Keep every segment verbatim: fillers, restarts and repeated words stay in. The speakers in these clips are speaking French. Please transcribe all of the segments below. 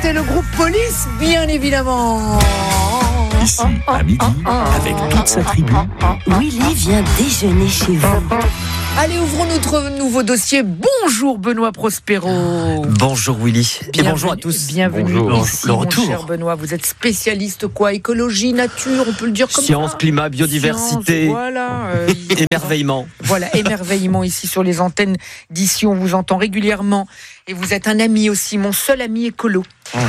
C'était le groupe Police, bien évidemment. Ici, à midi, avec toute sa tribu, Willy vient déjeuner chez vous. Allez, ouvrons notre nouveau dossier. Bonjour Benoît Prospero. Bonjour Willy. Et bonjour à tous. Bienvenue Bonjour. ici, Le mon retour. cher Benoît. Vous êtes spécialiste quoi? Écologie, nature, on peut le dire comme Science, ça. climat, biodiversité. Science, voilà. Euh, Émerveillement. Voilà, émerveillement ici sur les antennes d'ici. On vous entend régulièrement. Et vous êtes un ami aussi, mon seul ami écolo.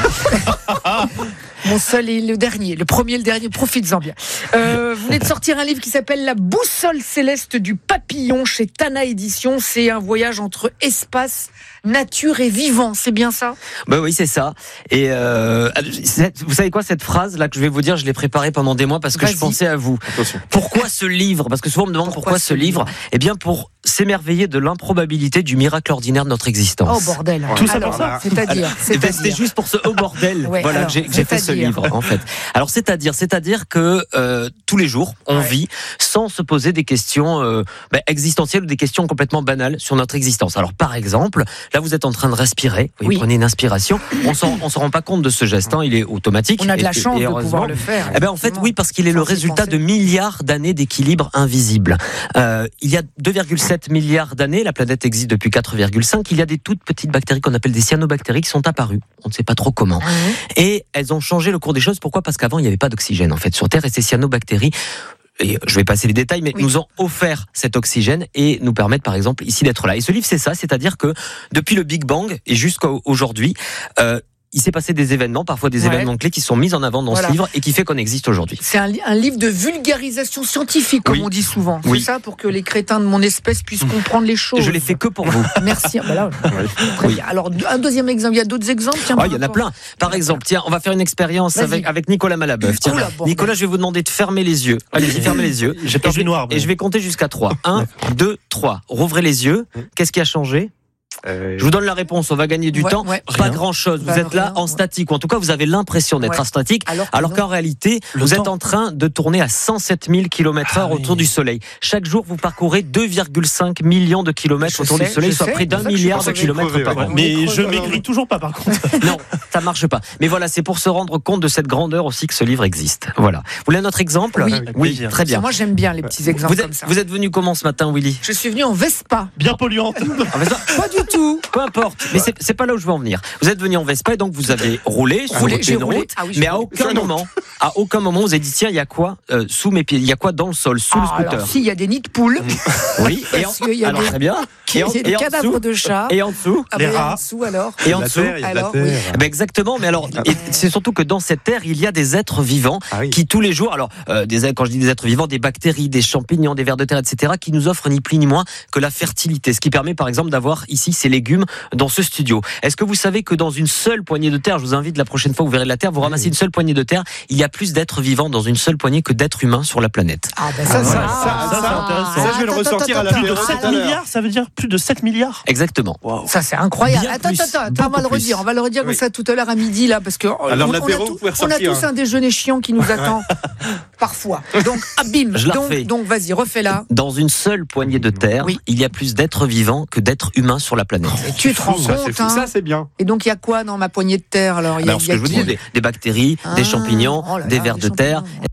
Mon seul et le dernier, le premier et le dernier, profites-en bien. Euh, vous venez de sortir un livre qui s'appelle La boussole céleste du papillon chez Tana Édition. C'est un voyage entre espace, nature et vivant, c'est bien ça? Bah oui, c'est ça. Et euh, vous savez quoi, cette phrase là que je vais vous dire, je l'ai préparée pendant des mois parce que Vas-y. je pensais à vous. Attention. Pourquoi ce livre? Parce que souvent on me demande pourquoi, Pourquoi ce ce livre. livre Eh bien pour s'émerveiller de l'improbabilité du miracle ordinaire de notre Oh existence. bordel. Tout ça Alors, pour ça. C'est-à-dire, Eh ben, C'était c'est-à-dire. juste pour ce haut bordel Ouais, voilà, alors, que j'ai, que j'ai fait ce c'est-à-dire. livre en fait. Alors c'est-à-dire, c'est-à-dire que euh, tous les jours on Ouais. vit sans se poser des questions euh, bah, existentielles ou des questions complètement banales sur notre existence. Alors par exemple, là vous êtes en train de respirer, vous Oui. prenez une inspiration, on s'en, on s'en rend pas compte de ce geste, hein, il est automatique. On a de la Et- chance et de heureusement. pouvoir le faire. Eh ben en fait effectivement. oui, parce qu'il est le Sans y résultat penser. de milliards d'années d'équilibre invisible. Euh, il y a deux virgule sept milliards d'années, la planète existe depuis quatre virgule cinq. Il y a des toutes petites bactéries qu'on appelle des cyanobactéries qui sont apparues. On ne sait pas trop comment. Ah oui. Et elles ont changé le cours des choses. Pourquoi? Parce qu'avant il n'y avait pas d'oxygène en fait sur Terre, et ces cyanobactéries, et je vais passer les détails, mais Oui. nous ont offert cet oxygène et nous permettent par exemple ici d'être là. Et ce livre c'est ça, c'est-à-dire que depuis le Big Bang et jusqu'à aujourd'hui, euh, il s'est passé des événements, parfois des Ouais. événements clés qui sont mis en avant dans Voilà. ce livre et qui fait qu'on existe aujourd'hui. C'est un, li- un livre de vulgarisation scientifique, comme Oui. on dit souvent. Oui. C'est ça, pour que les crétins de mon espèce puissent comprendre les choses. Je l'ai fait que pour vous. Merci. Ah, bah là, très Oui. bien. Alors, un deuxième exemple. Il y a d'autres exemples. Tiens, Ah, par il y en a rapport- plein. Par exemple, tiens, on va faire une expérience Vas-y. avec, avec Nicolas Malabeuf. Tiens, Oula, bordel. Nicolas, je vais vous demander de fermer les yeux. Allez-y, fermez les yeux. J'ai peur Et je du vais- noir, mais- Et je vais compter jusqu'à trois. un, deux, trois. Rouvrez les yeux. Qu'est-ce qui a changé? Euh, Je vous donne la réponse, on va gagner du Ouais, temps. ouais. Pas Rien. grand chose. Vous Bah, êtes là rien, en ouais. statique, ou en tout cas, vous avez l'impression d'être Ouais. en statique. Alors que Alors non. qu'en réalité, Le vous temps. êtes en train de tourner à cent sept mille kilomètres heure Ah autour oui. du Soleil. Chaque jour, vous parcourez deux virgule cinq millions de kilomètres Je autour sais, du Soleil, je soit sais, près d'un c'est pour ça que je milliard pensais de que kilomètres crevé, par ouais. an. Mais On est je crevé, maigris toujours pas par contre. Non, ça marche pas. Mais voilà, c'est pour se rendre compte de cette grandeur aussi que ce livre existe. Voilà. Vous voulez un autre exemple? Oui. Avec plaisir. très bien. Moi, j'aime bien les petits exemples Vous comme êtes, ça. vous êtes venu comment ce matin, Willy? Je suis venu en Vespa. Bien polluante. En Vespa? Pas du tout. Peu importe. Mais c'est, c'est pas là où je veux en venir. Vous êtes venu en Vespa et donc vous avez roulé sur Roulé, une j'ai roulé. route, Ah oui, j'ai mais à roulé. aucun Sur une moment, à aucun moment vous avez dit tiens, il y a quoi euh, sous mes pieds? Il y a quoi dans le sol, sous le Ah, scooter? alors, si, il y a des nids de poules. Oui. Et en, Parce qu'il y a alors des- très bien. Il y Et en, a des et en cadavres dessous, de chats. et en dessous. Ah, les bah, et en rats. dessous, alors. Et en La dessous. terre, il y a de la Alors, terre. oui. Eh ben exactement, mais alors et c'est surtout que dans cette terre il y a des êtres vivants Ah oui. qui tous les jours, alors euh, des êtres- quand je dis des êtres vivants, des bactéries, des champignons, des vers de terre, et cetera, qui nous offrent ni plus ni moins que la fertilité, ce qui permet par exemple d'avoir ici ces légumes dans ce studio. Est-ce que vous savez que dans une seule poignée de terre, je vous invite la prochaine fois où vous verrez de la terre, vous ramassez une seule poignée de terre, il y a plus d'êtres vivants dans une seule poignée que d'êtres humains sur la planète. Ah, ben ça, Ah, ça, ouais, ça, ça, c'est intéressant. Ça, je vais le Attends, ressortir attends, à la attends, Plus de attends, sept attends. milliards, ça veut dire plus de sept milliards. Exactement. Wow. Ça, c'est incroyable. Bien Attends, plus, attends, attends, on va le beaucoup redire. plus. On va le redire comme Oui. ça tout à l'heure à midi, là, parce que on, Alors, on l'apéro, a, tout- vous pouvez on a ressortir, tous hein. un déjeuner chiant qui nous attend. Parfois. Donc, ah, bim. Je la donc, refais. donc, vas-y, refais-la. Dans une seule poignée de terre, Oui. il y a plus d'êtres vivants que d'êtres humains sur la planète. Et tu te rends Ça, c'est compte, fou. hein. Ça, c'est bien. Et donc, il y a quoi dans ma poignée de terre, alors? Il y a, Alors ce il y a que je vous qui dis, des, des bactéries, Ah, des champignons, oh là des là, vers des de terre, champignons.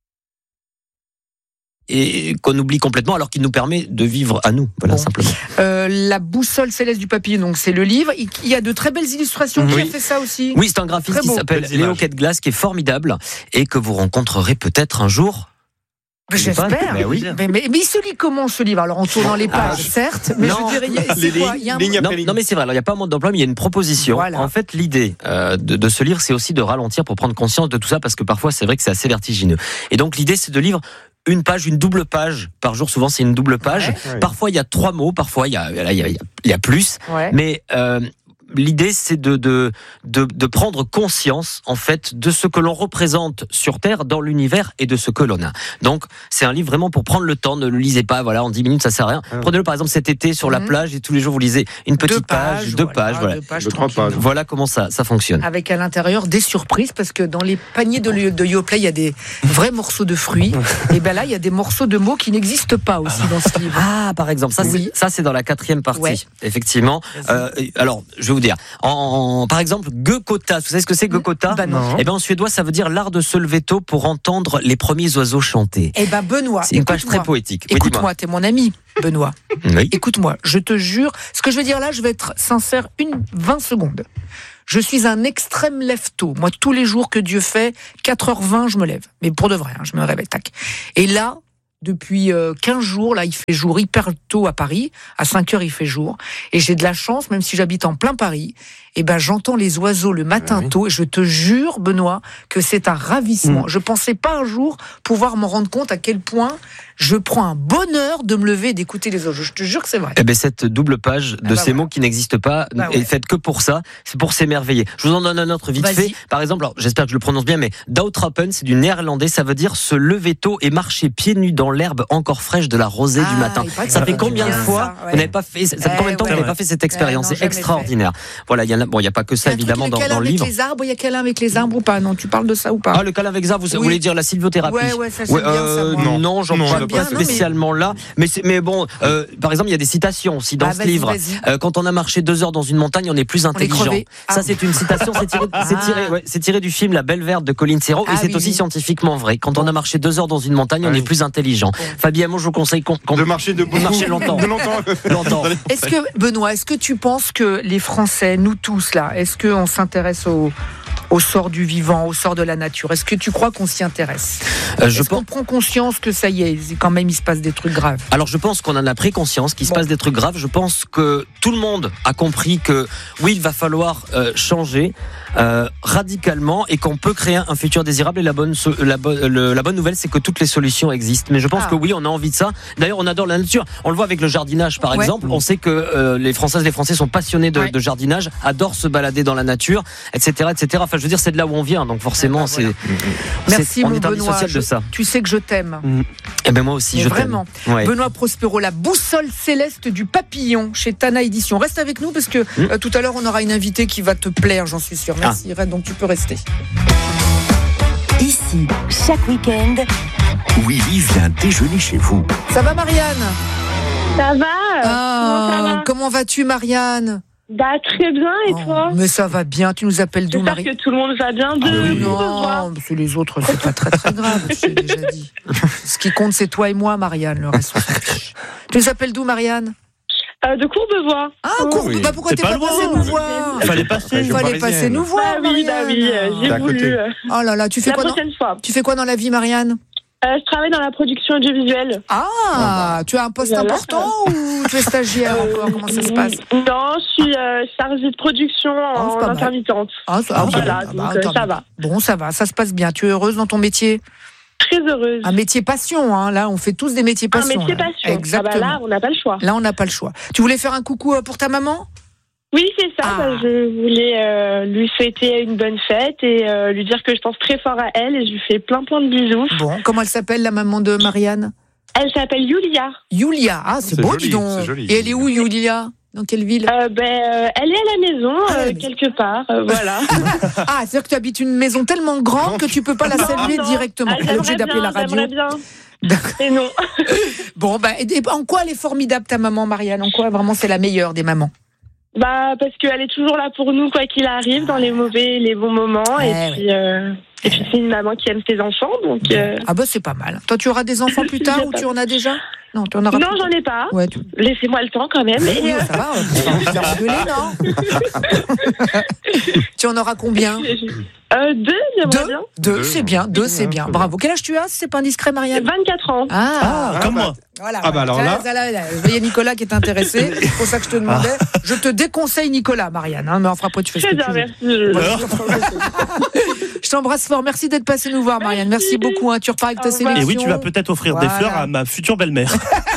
et qu'on oublie complètement alors qu'il nous permet de vivre à nous, voilà Bon. simplement. Euh, la boussole céleste du papillon, donc c'est le livre. Il il y a de très belles illustrations. Qui Oui. a fait ça aussi? Oui, c'est un graphiste Très qui beau. s'appelle Belles Léo images. Quetglas qui est formidable et que vous rencontrerez peut-être un jour. Mais Je sais pas, J'espère. mais oui. Mais, mais, mais il se lit comment ce livre? Alors en tournant les pages, Ah, certes, mais non. je dirais, il y a- c'est Les quoi? lignes, Il y a un- lignes après Non, lignes. non, mais c'est vrai, alors il n'y a pas un mode d'emploi, mais il y a une proposition. Voilà. En fait, l'idée euh, de, de ce livre, c'est aussi de ralentir pour prendre conscience de tout ça, parce que parfois, c'est vrai que c'est assez vertigineux. Et donc, l'idée, c'est de lire une page, une double page par jour. Souvent, c'est une double page. Ouais. Ouais. Parfois, il y a trois mots, parfois, il y a, là, il y a, il y a- il y a plus. Ouais. Mais euh, l'idée, c'est de, de, de, de prendre conscience, en fait, de ce que l'on représente sur Terre, dans l'univers, et de ce que l'on a. Donc, c'est un livre vraiment pour prendre le temps. Ne le lisez pas, voilà, en dix minutes, ça sert à rien. Ah. Prenez-le, par exemple, cet été sur la Mhm. plage, et tous les jours, vous lisez une petite Deux page, deux pages, voilà. deux pages De trois tranquilles. pages. Voilà comment ça, ça fonctionne. Avec à l'intérieur des surprises, parce que dans les paniers de, de Yoplait, il y a des vrais morceaux de fruits. Et ben là, il y a des morceaux de mots qui n'existent pas aussi dans ce livre. Ah, par exemple, ça, Oui. c'est, ça, c'est dans la quatrième partie, Ouais. effectivement. Vas-y. Euh, alors, je vais vous vous dire. En, en, par exemple, Gökota. Vous savez ce que c'est Gökota? Bah non. Eh ben en suédois, ça veut dire l'art de se lever tôt pour entendre les premiers oiseaux chanter. Eh ben Benoît, c'est une page très poétique. Oui, écoute-moi, t'es mon ami, Benoît. Oui. Écoute-moi, je te jure, ce que je vais dire là, je vais être sincère une vingt secondes. Je suis un extrême lève-tôt. Moi, tous les jours que Dieu fait, quatre heures vingt, je me lève. Mais pour de vrai, hein, je me réveille, tac. Et là, depuis euh, quinze jours, là, il fait jour hyper tôt à Paris. À cinq heures, il fait jour. Et j'ai de la chance, même si j'habite en plein Paris, eh ben, j'entends les oiseaux le matin ah oui. tôt. Et je te jure, Benoît, que c'est un ravissement. Mmh. Je pensais pas un jour pouvoir m'en rendre compte à quel point je prends un bonheur de me lever et d'écouter les oiseaux. Je te jure que c'est vrai. Eh ben, cette double page de ah bah ces voilà. mots qui n'existent pas bah est ouais. faite que pour ça. C'est pour s'émerveiller. Je vous en donne un autre vite Vas-y. fait. Par exemple, alors, j'espère que je le prononce bien, mais Doutrappen, c'est du néerlandais. Ça veut dire se lever tôt et marcher pieds nus dans l'herbe encore fraîche de la rosée ah, du matin. Ça fait combien de fois vous n'avez pas fait, ça fait combien de temps que vous n'avez pas fait cette expérience? C'est extraordinaire. Voilà, il y a, bon, il y a pas que ça évidemment dans, dans le livre. Les arbres, il y a câlin avec les arbres ou pas? Non, tu parles de ça ou pas? Ah, le câlin avec les arbres, vous oui. voulez dire la sylvothérapie? Ouais, ouais, ça, ouais, euh, bien, ça, non, j'en parle pas spécialement là. Mais, mais bon, euh, par exemple, il y a des citations aussi dans ah, ce vas-y, livre. Vas-y. Euh, quand on a marché deux heures dans une montagne, on est plus intelligent. Ah. Ça, c'est une citation. C'est tiré, c'est tiré, ouais, c'est tiré du film La Belle Verte de Colin Serrault ah, et c'est oui, aussi oui. scientifiquement vrai. Quand on a marché deux heures dans une montagne, on est plus intelligent. Fabien, moi, je vous conseille qu'on, qu'on de marcher de marcher longtemps. De longtemps. longtemps. Est-ce que Benoît, est-ce que tu penses que les Français, nous tous là, est-ce qu'on s'intéresse au au sort du vivant, au sort de la nature? Est-ce que tu crois qu'on s'y intéresse? euh, je Est-ce pense... qu'on prend conscience que ça y est, quand même il se passe des trucs graves? Alors je pense qu'on en a pris conscience qu'il bon. se passe des trucs graves. Je pense que tout le monde a compris que oui, il va falloir euh, changer euh, radicalement et qu'on peut créer un futur désirable. Et la bonne, la, bo- le, la bonne nouvelle, c'est que toutes les solutions existent. Mais je pense ah. que oui, on a envie de ça. D'ailleurs, on adore la nature. On le voit avec le jardinage, par ouais. exemple. On sait que euh, les Françaises, les Français sont passionnés de, ouais. de jardinage, adorent se balader dans la nature, et cetera, et cetera. Enfin, je veux dire, c'est de là où on vient, donc forcément, ah bah voilà. c'est, Merci, c'est on mon est Benoît. Je, de ça. Tu sais que je t'aime. Mmh. Et ben moi aussi, Mais je vraiment. t'aime. Ouais. Benoît Prospero, la boussole céleste du papillon chez Tana Édition. Reste avec nous parce que mmh. euh, tout à l'heure on aura une invitée qui va te plaire, j'en suis sûre. Merci, ah. Irène, donc tu peux rester. Ici, chaque week-end, Willy vient déjeuner chez vous. Ça va, Marianne? Ça va. Ah, comment, ça va comment vas-tu, Marianne? Bah très bien, et oh, toi? Mais ça va bien, tu nous appelles d'où, Marie? J'espère que tout le monde va bien. De ah, oui, de non, parce que les autres, c'est pas très très grave, je t'ai déjà dit. Ce qui compte, c'est toi et moi, Marianne, le reste. Tu nous appelles d'où, Marianne? Euh, de Courbevoie. Ah, oh, Courbevoie, oui. bah pourquoi c'est t'es pas, pas passé nous voir? Il fallait passer, il fallait passer nous voir, bah, oui, bah oui, euh, j'ai voulu. Euh, oh là là, tu fais la quoi prochaine dans... fois. Tu fais quoi dans la vie, Marianne? Euh, je travaille dans la production audiovisuelle. Ah, ah tu as un poste voilà. important ou tu es stagiaire euh, encore? Comment ça se passe? Non, je suis euh, chargée de production ah, en intermittente. Ah, ça, ah, voilà, ah, donc bah, euh, ça va. Bon, ça va, ça se passe bien. Tu es heureuse dans ton métier? Très heureuse. Un métier passion, hein. Là, on fait tous des métiers passion. Un métier là. passion. Exactement. Ah bah là, on n'a pas le choix. Là, on n'a pas le choix. Tu voulais faire un coucou pour ta maman? Oui, c'est ça. Ah. Bah, je voulais euh, lui souhaiter une bonne fête et euh, lui dire que je pense très fort à elle et je lui fais plein plein de bisous. Bon, comment elle s'appelle, la maman de Marianne? Elle s'appelle Yulia. Yulia, ah c'est, c'est beau, joli, dis donc. Joli, et elle est où, Yulia? Dans quelle ville? euh, ben, euh, Elle est à la maison, ah, euh, quelque part. Euh, voilà. Ah, c'est-à-dire que tu habites une maison tellement grande que tu peux pas la saluer non, non. directement. Ah, elle est obligée d'appeler la radio. J'aimerais bien. Et non. Bon, bah, et en quoi elle est formidable, ta maman, Marianne? En quoi vraiment c'est la meilleure des mamans? Bah, parce qu'elle est toujours là pour nous, quoi qu'il arrive, dans les mauvais et les bons moments. Eh, et, puis, ouais. euh, et puis, c'est une maman qui aime ses enfants. Donc, euh... Ah, bah, c'est pas mal. Toi, tu auras des enfants plus tard ou tu en as déjà? Non, tu en auras Non, j'en ai pas. Ouais, tu... Laissez-moi le temps quand même. Oui, et euh... ça va, on va faire engueuler, non? Tu en auras combien? Euh, deux, j'aimerais deux, bien. Deux, deux, c'est bien, deux, c'est bien. Bravo. Quel âge tu as, si c'est pas indiscret, Marianne? vingt-quatre ans. Ah, ah comme moi. Voilà. Ah, bah alors là. là, là, là. Il y a Nicolas qui est intéressé. C'est pour ça que je te demandais. Ah. Je te déconseille Nicolas, Marianne. Hein, mais enfin, après, tu fais Très ce que bien, tu veux. Merci. Je t'embrasse fort. Merci d'être passé nous voir, Marianne. Merci, Merci beaucoup. Hein. Tu repars avec ta sélection. Et oui, tu vas peut-être offrir voilà. des fleurs à ma future belle-mère.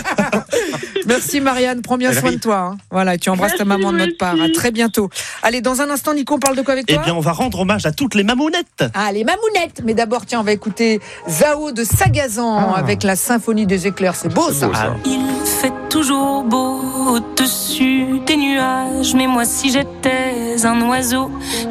Merci, Marianne. Prends bien soin de toi. Hein. Voilà, tu embrasses ta maman de notre part. À très bientôt. Allez, dans un instant, Nico, on parle de quoi avec toi? Eh bien, on va rendre hommage à toutes les mamounettes. Ah, les mamounettes. Mais d'abord, tiens, on va écouter Zao de Sagazan ah. avec la symphonie des éclairs. C'est beau, c'est ça. Beau, ça. Il fait toujours beau au-dessus des nuages, mais moi, si j'étais un oiseau,